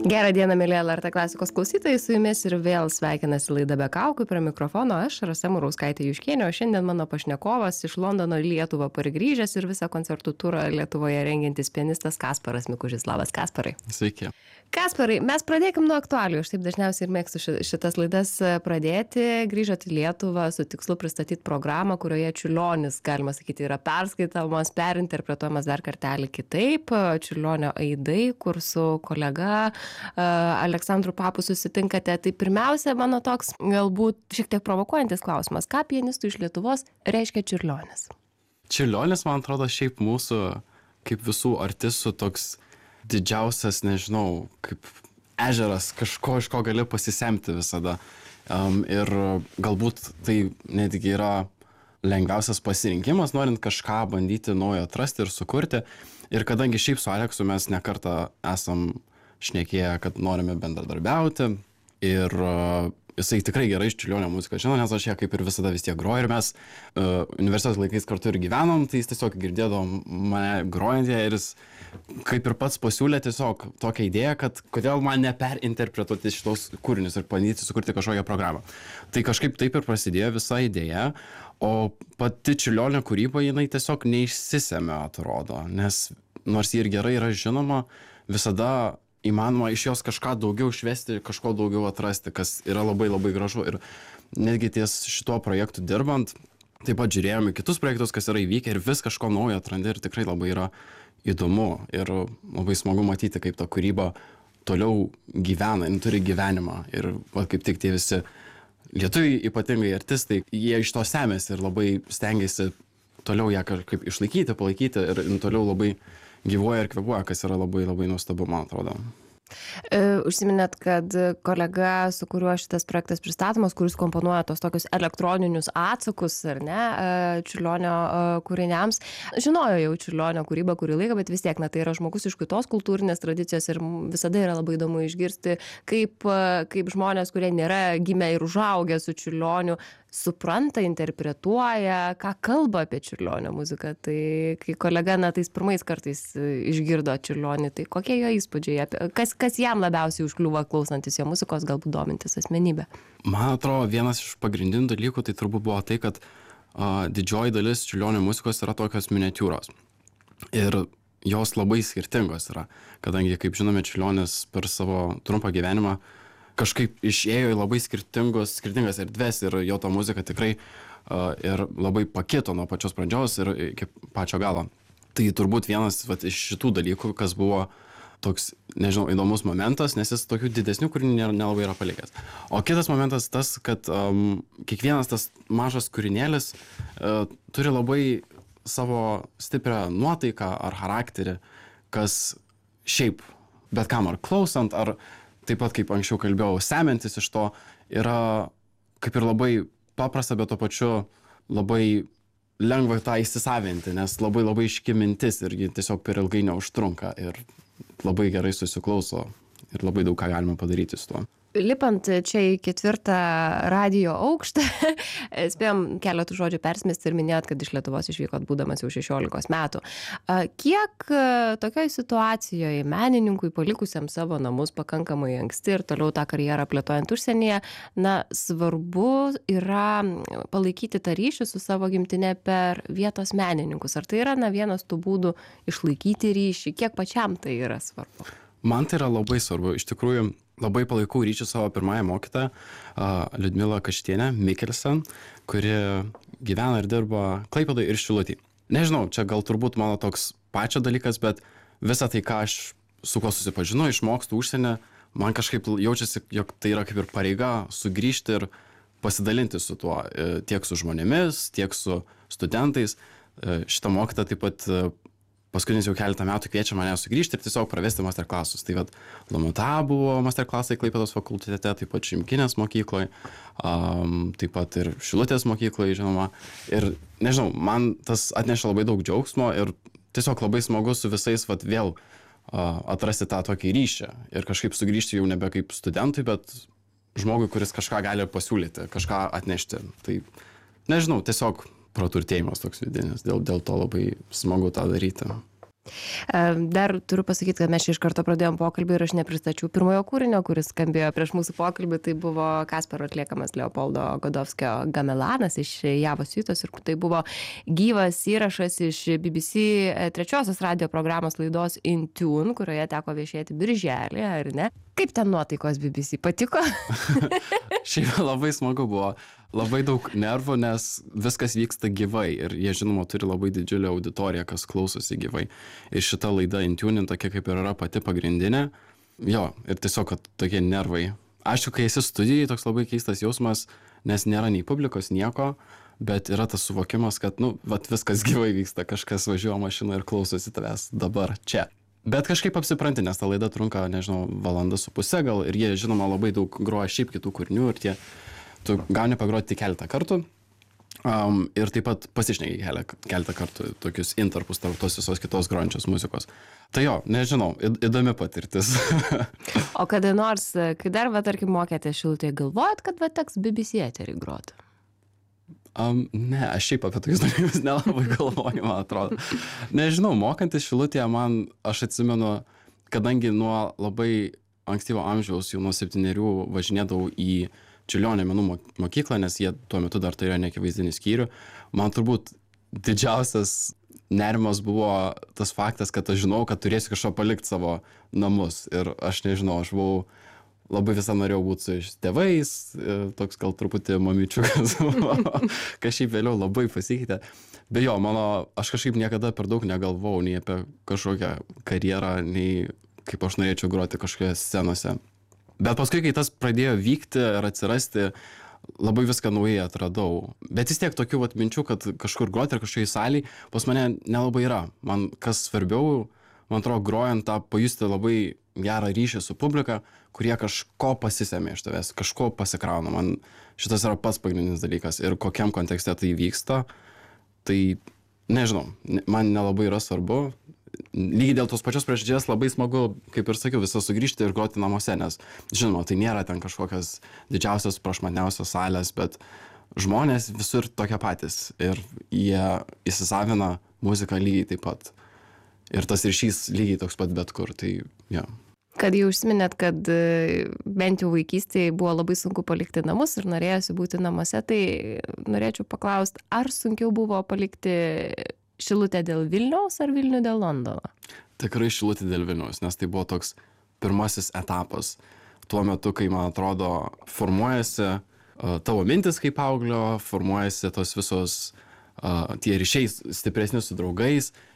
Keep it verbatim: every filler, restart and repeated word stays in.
Gerą dieną, mėly L R T klasikos klausytojai, su jumis ir vėl sveikinasi laida Be kaukių, prie mikrofono aš, Rasa Murauskaitė Juškienė, o šiandien mano pašnekovas iš Londono į Lietuvą pargrįžęs ir visą koncertų turą Lietuvoje rengiantis pianistas Kasparas Mikužis. Labas, Kasparai. Sveiki. Kasparai, mes pradėkim nuo aktualijų. Aš taip dažniausiai ir mėgstu šitas laidas pradėti. Grįžot į Lietuvą su tikslu pristatyti programą, kurioje Čiurlionis, galima sakyti, yra perskaitomas, perinterpretuojamas dar kartelį kitaip. Čiurlionio aidai, kur su kolega Aleksandru Papu susitinkate. Tai pirmiausia, mano toks galbūt šiek tiek provokuojantis klausimas. Ką pianistui iš Lietuvos reiškia Čiurlionis? Čiurlionis, man atrodo, šiaip mūsų, kaip visų artistų, toks didžiausias, nežinau, kaip ežeras, kažko, iš ko gali pasisemti visada. Um, ir galbūt tai netgi yra lengviausias pasirinkimas, norint kažką bandyti naujo atrasti ir sukurti. Ir kadangi šiaip su Aleksu mes nekartą esam šnekėję, kad norime bendradarbiauti ir uh, jisai tikrai gerai iš Čiurlionio muziką žino, nes aš ją kaip ir visada vis tiek groju ir mes uh, universiteto laikais kartu ir gyvenom, tai jis tiesiog girdėdavo mane grojant ją ir jis kaip ir pats pasiūlė tiesiog tokią idėją, kad kodėl man neperinterpretuoti šitos kūrinius ir bandyti sukurti kažkokią programą. Tai kažkaip taip ir prasidėjo visa idėja, o pati Čiurlionio kūryba jinai tiesiog neišsisėmė, atrodo, nes nors ji ir gerai yra žinoma, visada įmanoma iš jos kažką daugiau išvesti, kažko daugiau atrasti, kas yra labai labai gražu. Ir netgi ties šituo projektu dirbant, taip pat žiūrėjome kitus projektus, kas yra įvykę ir vis kažko naujo atrandi ir tikrai labai yra įdomu ir labai smagu matyti, kaip ta kūryba toliau gyvena, jin turi gyvenimą. Ir va, kaip tik tie visi lietuviai, ypatingai artistai, jie iš to semėsi ir labai stengiasi toliau ją kažkaip išlaikyti, palaikyti ir jin toliau labai gyvuoja ir kvepuoja, kas yra labai labai nuostabu, man atrodo. Užsiminėt, kad kolega, su kuriuo šitas projektas pristatomas, kuris komponuoja tos tokius elektroninius atsakus, ar ne, Čiurlionio kūriniams, žinojo jau Čiurlionio kūrybą kurį laiką, bet vis tiek, na, tai yra žmogus iš kitos kultūrinės tradicijos ir visada yra labai įdomu išgirsti, kaip, kaip žmonės, kurie nėra gimę ir užaugę su Čiurlioniu, supranta, interpretuoja, ką kalba apie Čiurlionio muziką. Tai kai kolega, na, tais pirmais kartais išgirdo Čiurlionį, tai kokie jo įspūdžiai, apie, kas, kas jam labiausiai užkliūva klausantis jo muzikos, galbūt domintis asmenybę? Man atrodo, vienas iš pagrindinių dalykų tai turbūt buvo tai, kad uh, didžioji dalis Čiurlionio muzikos yra tokios miniatiūros. Ir jos labai skirtingos yra, kadangi, kaip žinome, Čiurlionis per savo trumpą gyvenimą kažkaip išėjo į labai skirtingos, skirtingas erdves ir jo ta muzika tikrai uh, ir labai pakito nuo pačios pradžios ir iki pačio galo. Tai turbūt vienas vat, iš šitų dalykų, kas buvo toks, nežinau, įdomus momentas, nes jis tokių didesnių kūrinių nelabai yra palikęs. O kitas momentas tas, kad um, kiekvienas tas mažas kūrinėlis uh, turi labai savo stiprią nuotaiką ar charakterį, kas šiaip bet kam ar klausant, ar taip pat, kaip anksčiau kalbėjau, semiantis iš to, yra kaip ir labai paprasta, bet tuo pačiu labai lengva tą įsisavinti, nes labai labai iški mintis ir ji tiesiog per ilgai neužtrunka ir labai gerai susiklauso ir labai daug ką galima padaryti su tuo. Lipant čia į ketvirtą radijo aukštą, spėjom keletų žodžių persimesti ir minėjot, kad iš Lietuvos išvykot būdamas jau šešiolikos metų. Kiek tokioj situacijoje menininkui, palikusiam savo namus pakankamai anksti ir toliau tą karjerą plėtojant užsienyje, na, svarbu yra palaikyti tą ryšį su savo gimtine per vietos menininkus? Ar tai yra, na, vienas tų būdų išlaikyti ryšį? Kiek pačiam tai yra svarbu? Man tai yra labai svarbu. Iš tikrųjų, labai palaikau ryšį savo pirmąją mokytoją, Liudmilą Kaštienę Mikkelsen, kuri gyvena ir dirba Klaipėdoje ir Šilutėje. Nežinau, čia gal turbūt mano toks pačio dalykas, bet visa tai, ką aš su kuo susipažinu, išmokstu užsienį, man kažkaip jaučiasi, jog tai yra kaip ir pareiga sugrįžti ir pasidalinti su tuo, tiek su žmonėmis, tiek su studentais. Šitą mokytoją taip pat paskutinis jau keletą metų kviečia mane sugrįžti ir tiesiog pravesti masterklasus. Tai vat Lamuta buvo masterklasai Klaipėdos fakultete, taip pat Šimkinės mokykloje, um, taip pat ir Šilutės mokykloje, žinoma. Ir nežinau, man tas atneša labai daug džiaugsmo ir tiesiog labai smagu su visais vat vėl uh, atrasti tą tokį ryšį ir kažkaip sugrįžti jau nebe kaip studentui, bet žmogui, kuris kažką gali pasiūlyti, kažką atnešti. Tai nežinau, tiesiog praturtėjimas toks vidinis, dėl, dėl to labai smagu tą daryti. Dar turiu pasakyti, kad mes čia iš karto pradėjom pokalbį ir aš nepristačiau pirmojo kūrinio, kuris skambėjo prieš mūsų pokalbį. Tai buvo Kasparo atliekamas Leopoldo Godovskio Gamelanas iš Javos Siutos ir tai buvo gyvas įrašas iš B B C trečiosios radio programos laidos In Tune, kurioje teko viešėti birželį, ar ne? Kaip ten nuotaikos B B C? Patiko? Šiaip labai smagu buvo. Labai daug nervų, nes viskas vyksta gyvai ir jie, žinoma, turi labai didžiulę auditoriją, kas klausosi gyvai. Ir šita laida In Tune, tokia kaip ir yra pati pagrindinė. Jo, ir tiesiog, kad tokie nervai. Aišku, kai esi studijai, toks labai keistas jausmas, nes nėra nei publikos, nieko, bet yra tas suvokimas, kad, nu, vat viskas gyvai vyksta, kažkas važiuoja mašina ir klausosi tavęs dabar čia. Bet kažkaip apsipranti, nes ta laida trunka, nežinau, valandą su pusę gal, ir jie, žinoma, labai daug groja šiaip kitų kūrinių ir tie, tu gauni pagroti tik keletą kartų um, ir taip pat pasišneki keletą kartų tokius interpus tarp tos visos kitos grojančios muzikos. Tai jo, nežinau, įdomi patirtis. O kada nors, kai dar, va, tarkim, mokėte Šilutėje, galvojat, kad va teks B B C eterį groti? Um, ne, aš šiaip apie tokius dalykus nelabai galvoju, man atrodo. Nežinau, mokantis Šilutėje man, aš atsimenu, kadangi nuo labai ankstyvo amžiaus, jau nuo septynerių važinėdavau į Čiurlionio menų mokyklą, nes jie tuo metu dar turėjo neakivaizdinį skyrių. Man turbūt didžiausias nerimas buvo tas faktas, kad aš žinau, kad turėsiu kažko palikti savo namus. Ir aš nežinau, aš buvau labai visą norėjau būti su tėvais, toks gal truputį mamyčiukas, kas šiaip vėliau labai pasikeitė. Bet jo, mano, aš kažkaip niekada per daug negalvojau nei apie kažkokią karjerą, nei kaip aš norėčiau groti kažkokioje scenose. Bet paskui, kai tas pradėjo vykti ir atsirasti, labai viską naujai atradau. Bet vis tiek tokių vat minčių, kad kažkur groti ar kažkokiai saliai, pas mane nelabai yra. Man kas svarbiau, man atrodo, grojant tą pajusti labai gerą ryšį su publika, kurie kažko pasisėmė iš tavęs, kažko pasikrauna. Man šitas yra pats pagrindinis dalykas. Ir kokiam kontekste tai vyksta, tai nežinau, man nelabai yra svarbu. Lygiai dėl tos pačios priežasties labai smagu, kaip ir sakiau, visą sugrįžti ir groti namuose, nes, žinoma, tai nėra ten kažkokios didžiausios, prašmatniausios salės, bet žmonės visur tokie patys ir jie įsisavina muziką lygiai taip pat. Ir tas ryšys lygiai toks pat bet kur, tai jo. Ja. Kad jau užsiminėt, kad bent jau vaikystėje buvo labai sunku palikti namus ir norėjosi būti namuose, tai norėčiau paklausti, ar sunkiau buvo palikti Šilutę dėl Vilniaus ar Vilnių dėl Londono? Tikrai Šilutė dėl Vilniaus, nes tai buvo toks pirmasis etapas. Tuo metu, kai, man atrodo, formuojasi uh, tavo mintis kaip paauglio, formuojasi tos visos uh, tie ryšiai stipresni su draugais